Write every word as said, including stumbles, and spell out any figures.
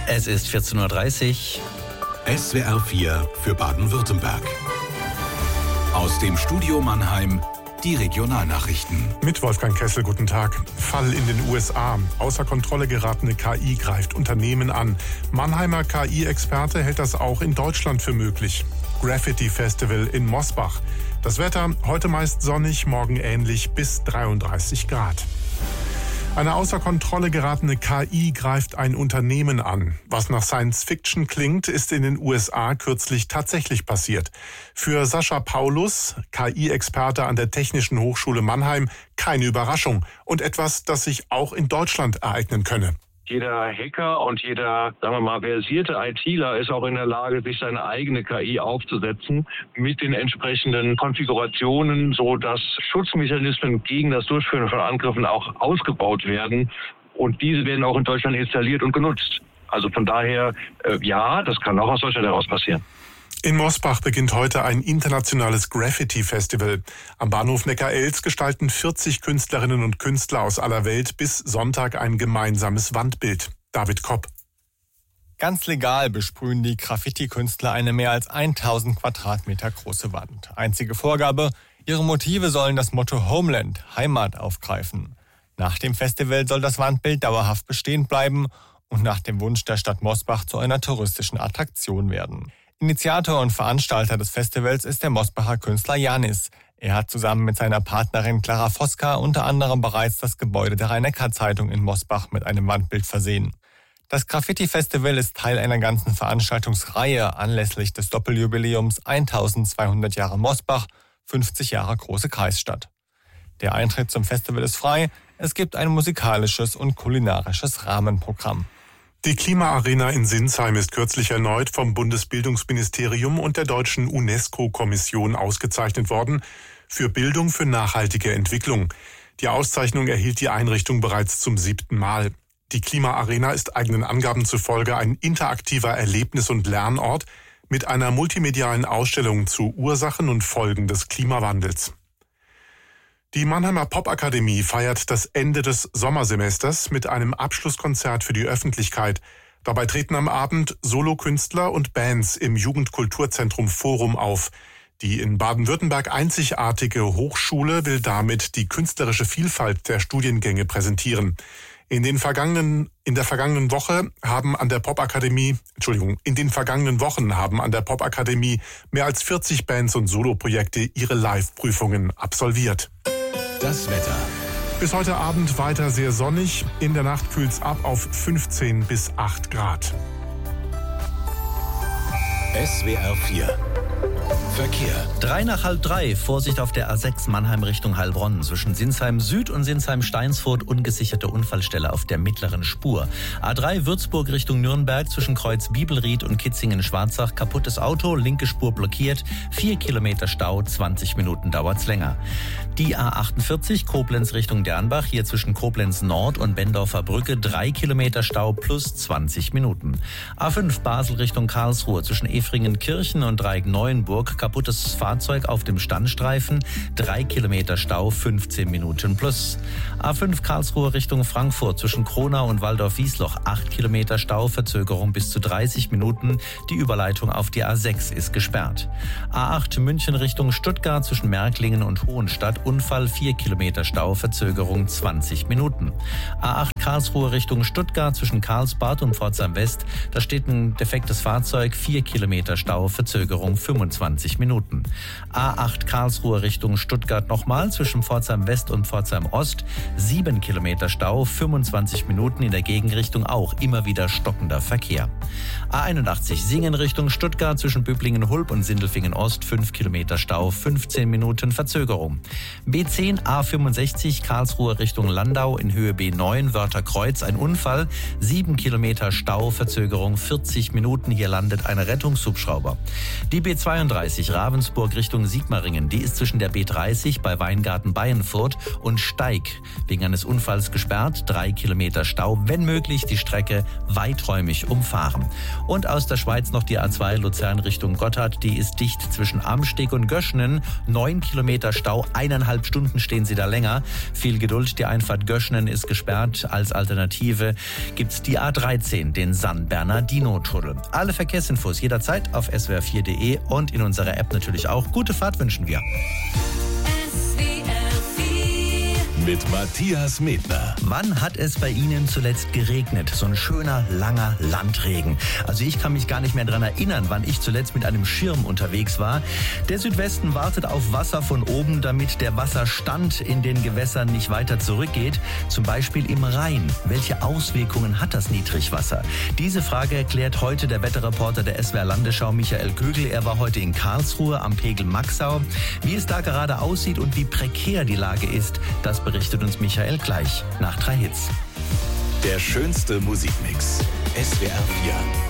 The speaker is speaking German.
Es ist vierzehn Uhr dreißig. S W R vier für Baden-Württemberg. Aus dem Studio Mannheim die Regionalnachrichten. Mit Wolfgang Kessel, guten Tag. Fall in den U S A. Außer Kontrolle geratene K I greift Unternehmen an. Mannheimer K I-Experte hält das auch in Deutschland für möglich. Graffiti Festival in Mosbach. Das Wetter heute meist sonnig, morgen ähnlich bis dreiunddreißig Grad. Eine außer Kontrolle geratene K I greift ein Unternehmen an. Was nach Science Fiction klingt, ist in den U S A kürzlich tatsächlich passiert. Für Sascha Paulus, K I-Experte an der Technischen Hochschule Mannheim, keine Überraschung und etwas, das sich auch in Deutschland ereignen könne. Jeder Hacker und jeder, sagen wir mal, versierte ITler ist auch in der Lage, sich seine eigene K I aufzusetzen mit den entsprechenden Konfigurationen, so dass Schutzmechanismen gegen das Durchführen von Angriffen auch ausgebaut werden. Und diese werden auch in Deutschland installiert und genutzt. Also von daher, äh, ja, das kann auch aus Deutschland heraus passieren. In Mosbach beginnt heute ein internationales Graffiti-Festival. Am Bahnhof Neckar-Elz gestalten vierzig Künstlerinnen und Künstler aus aller Welt bis Sonntag ein gemeinsames Wandbild. David Kopp. Ganz legal besprühen die Graffiti-Künstler eine mehr als tausend Quadratmeter große Wand. Einzige Vorgabe, ihre Motive sollen das Motto Homeland, Heimat, aufgreifen. Nach dem Festival soll das Wandbild dauerhaft bestehen bleiben und nach dem Wunsch der Stadt Mosbach zu einer touristischen Attraktion werden. Initiator und Veranstalter des Festivals ist der Mosbacher Künstler Janis. Er hat zusammen mit seiner Partnerin Clara Foska unter anderem bereits das Gebäude der Rhein-Neckar-Zeitung in Mosbach mit einem Wandbild versehen. Das Graffiti-Festival ist Teil einer ganzen Veranstaltungsreihe anlässlich des Doppeljubiläums eintausendzweihundert Jahre Mosbach, fünfzig Jahre große Kreisstadt. Der Eintritt zum Festival ist frei. Es gibt ein musikalisches und kulinarisches Rahmenprogramm. Die Klimaarena in Sinsheim ist kürzlich erneut vom Bundesbildungsministerium und der deutschen UNESCO-Kommission ausgezeichnet worden für Bildung für nachhaltige Entwicklung. Die Auszeichnung erhielt die Einrichtung bereits zum siebten Mal. Die Klimaarena ist eigenen Angaben zufolge ein interaktiver Erlebnis- und Lernort mit einer multimedialen Ausstellung zu Ursachen und Folgen des Klimawandels. Die Mannheimer Popakademie feiert das Ende des Sommersemesters mit einem Abschlusskonzert für die Öffentlichkeit. Dabei treten am Abend Solokünstler und Bands im Jugendkulturzentrum Forum auf. Die in Baden-Württemberg einzigartige Hochschule will damit die künstlerische Vielfalt der Studiengänge präsentieren. In den vergangenen, in der vergangenen Woche haben an der Popakademie, Entschuldigung, in den vergangenen Wochen haben an der Popakademie mehr als vierzig Bands und Soloprojekte ihre Live-Prüfungen absolviert. Das Wetter. Bis heute Abend weiter sehr sonnig. In der Nacht kühlt's ab auf fünfzehn bis acht Grad. S W R vier. Verkehr. Drei nach halb drei. Vorsicht auf der A sechs Mannheim Richtung Heilbronn. Zwischen Sinsheim Süd und Sinsheim Steinsfurt ungesicherte Unfallstelle auf der mittleren Spur. A drei Würzburg Richtung Nürnberg zwischen Kreuz Bibelried und Kitzingen-Schwarzach. Kaputtes Auto, linke Spur blockiert. Vier Kilometer Stau, zwanzig Minuten dauert's länger. Die A achtundvierzig Koblenz Richtung Dernbach. Hier zwischen Koblenz Nord und Bendorfer Brücke. Drei Kilometer Stau plus zwanzig Minuten. A fünf Basel Richtung Karlsruhe zwischen Efringen-Kirchen und Dreieck-Neuenburg. Kaputtes Fahrzeug auf dem Standstreifen, drei Kilometer Stau, fünfzehn Minuten plus. A fünf Karlsruhe Richtung Frankfurt zwischen Kronau und Waldorf-Wiesloch, acht Kilometer Stau, Verzögerung bis zu dreißig Minuten. Die Überleitung auf die A sechs ist gesperrt. A acht München Richtung Stuttgart zwischen Märklingen und Hohenstadt, Unfall, vier Kilometer Stau, Verzögerung zwanzig Minuten. A acht Karlsruhe Richtung Stuttgart zwischen Karlsbad und Pforzheim West, da steht ein defektes Fahrzeug, vier Kilometer Stau, Verzögerung fünfundzwanzig Minuten. A acht Karlsruhe Richtung Stuttgart nochmal zwischen Pforzheim West und Pforzheim Ost. sieben Kilometer Stau, fünfundzwanzig Minuten in der Gegenrichtung auch immer wieder stockender Verkehr. A einundachtzig Singen Richtung Stuttgart zwischen Böblingen-Hulb und Sindelfingen Ost. fünf Kilometer Stau, fünfzehn Minuten Verzögerung. B zehn A fünfundsechzig Karlsruhe Richtung Landau in Höhe B neun Wörtherkreuz. Ein Unfall. sieben Kilometer Stau, Verzögerung vierzig Minuten. Hier landet ein Rettungshubschrauber. Die B zweiunddreißig Ravensburg Richtung Sigmaringen, die ist zwischen der B dreißig bei Weingarten-Bayenfurt und Steig wegen eines Unfalls gesperrt. Drei Kilometer Stau, wenn möglich die Strecke weiträumig umfahren. Und aus der Schweiz noch die A zwei Luzern Richtung Gotthard, die ist dicht zwischen Amsteg und Göschenen. Neun Kilometer Stau, eineinhalb eineinhalb Stunden stehen Sie da länger. Viel Geduld, die Einfahrt Göschenen ist gesperrt. Als Alternative gibt's die A dreizehn, den San-Bernardino-Tunnel. Alle Verkehrsinfos jederzeit auf s w r vier punkt de und in unserer App natürlich auch. Gute Fahrt wünschen wir. Mit Matthias Medner. Wann hat es bei Ihnen zuletzt geregnet? So ein schöner, langer Landregen. Also ich kann mich gar nicht mehr daran erinnern, wann ich zuletzt mit einem Schirm unterwegs war. Der Südwesten wartet auf Wasser von oben, damit der Wasserstand in den Gewässern nicht weiter zurückgeht. Zum Beispiel im Rhein. Welche Auswirkungen hat das Niedrigwasser? Diese Frage erklärt heute der Wetterreporter der S W R Landesschau Michael Kögel. Er war heute in Karlsruhe am Pegel Maxau. Wie es da gerade aussieht und wie prekär die Lage ist, das berichtet uns Michael gleich nach drei Hits. Der schönste Musikmix. S W R vier.